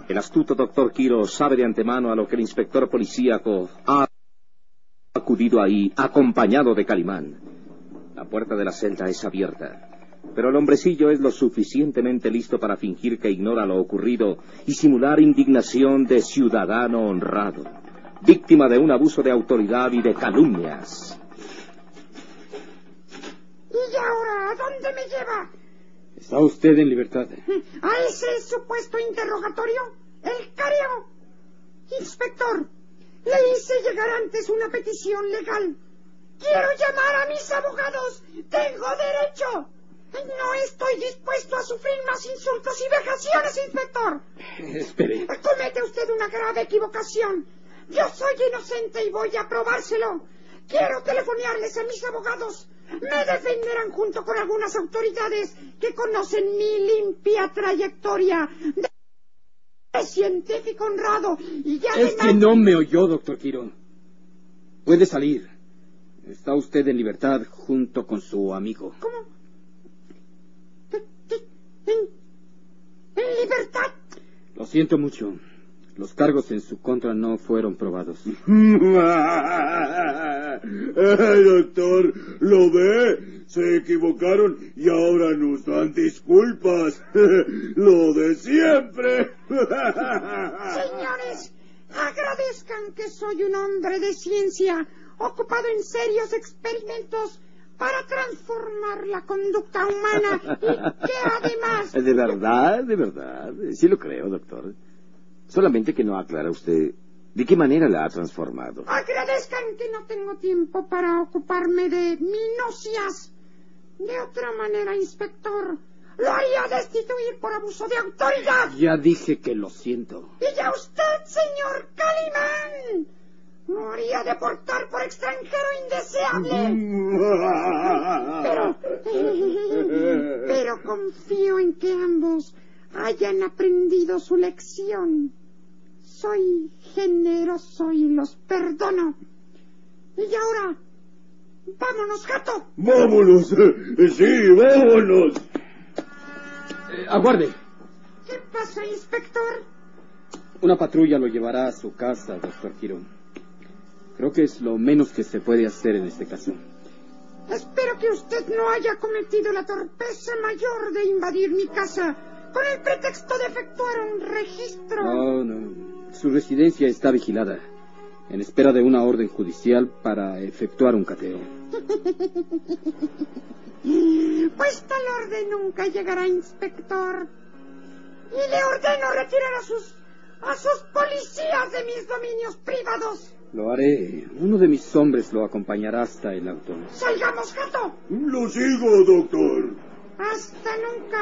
El astuto doctor Quiro sabe de antemano a lo que el inspector policíaco ha acudido ahí, acompañado de Calimán. La puerta de la celda es abierta, pero el hombrecillo es lo suficientemente listo para fingir que ignora lo ocurrido y simular indignación de ciudadano honrado, víctima de un abuso de autoridad y de calumnias. ¿Y ahora a dónde me lleva? Está usted en libertad. ¿A ese supuesto interrogatorio? ¿El careo? Inspector, le hice llegar antes una petición legal. Quiero llamar a mis abogados. ¡Tengo derecho! No estoy dispuesto a sufrir más insultos y vejaciones, inspector. Espere. Comete usted una grave equivocación. Yo soy inocente y voy a probárselo. Quiero telefonearles a mis abogados. Me defenderán junto con algunas autoridades que conocen mi limpia trayectoria de científico honrado y ya Es que no me oyó, doctor Quiro. Puede salir. Está usted en libertad junto con su amigo. ¿Cómo? ¿En libertad? Lo siento mucho. Los cargos en su contra no fueron probados. Doctor, ¿lo ve? Se equivocaron y ahora nos dan disculpas. Lo de siempre. Señores, agradezcan que soy un hombre de ciencia, ocupado en serios experimentos para transformar la conducta humana y que además... De verdad, sí lo creo, doctor. Solamente que no aclara usted de qué manera la ha transformado. Agradezcan que no tengo tiempo para ocuparme de minucias. De otra manera, inspector, lo haría destituir por abuso de autoridad. Ya dije que lo siento. Y ya usted, señor Calimán, lo haría deportar por extranjero indeseable. Pero confío en que ambos hayan aprendido su lección. Soy generoso y los perdono. Y ahora, vámonos, gato. Vámonos. Sí, vámonos. Aguarde. ¿Qué pasa, inspector? Una patrulla lo llevará a su casa, doctor Quiro. Creo que es lo menos que se puede hacer en este caso. Espero que usted no haya cometido la torpeza mayor de invadir mi casa con el pretexto de efectuar un registro. No. Su residencia está vigilada, en espera de una orden judicial para efectuar un cateo. Pues tal orden nunca llegará, inspector. Y le ordeno retirar a sus policías de mis dominios privados. Lo haré. Uno de mis hombres lo acompañará hasta el auto. ¡Salgamos, gato! Lo sigo, doctor. Hasta nunca.